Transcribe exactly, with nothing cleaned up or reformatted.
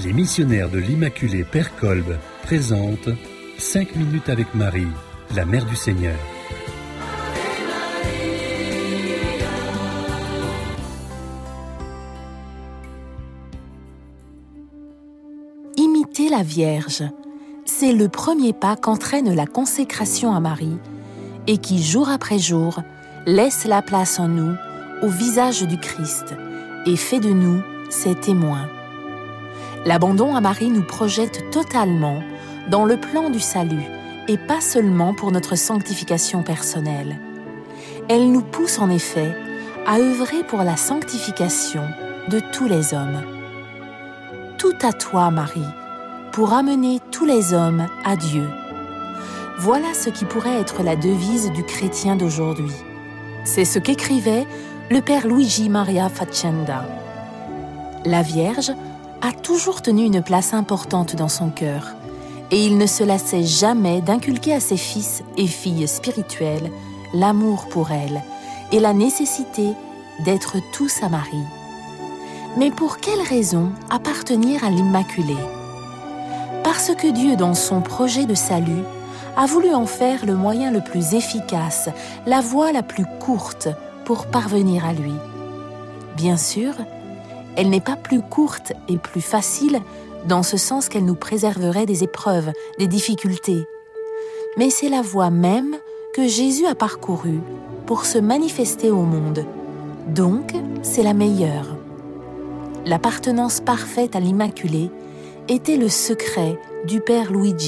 Les missionnaires de l'Immaculée Père Kolb présentent cinq minutes avec Marie, la Mère du Seigneur. Imiter la Vierge, c'est le premier pas qu'entraîne la consécration à Marie et qui, jour après jour, laisse la place en nous au visage du Christ et fait de nous ses témoins. L'abandon à Marie nous projette totalement dans le plan du salut et pas seulement pour notre sanctification personnelle. Elle nous pousse en effet à œuvrer pour la sanctification de tous les hommes. Tout à toi, Marie, pour amener tous les hommes à Dieu. Voilà ce qui pourrait être la devise du chrétien d'aujourd'hui. C'est ce qu'écrivait le père Luigi Maria Faccenda. La Vierge a toujours tenu une place importante dans son cœur et il ne se lassait jamais d'inculquer à ses fils et filles spirituels l'amour pour elle et la nécessité d'être tous à Marie. Mais pour quelle raison appartenir à l'Immaculée ? Parce que Dieu, dans son projet de salut, a voulu en faire le moyen le plus efficace, la voie la plus courte pour parvenir à lui. Bien sûr, elle n'est pas plus courte et plus facile dans ce sens qu'elle nous préserverait des épreuves, des difficultés. Mais c'est la voie même que Jésus a parcourue pour se manifester au monde. Donc, c'est la meilleure. L'appartenance parfaite à l'Immaculée était le secret du Père Luigi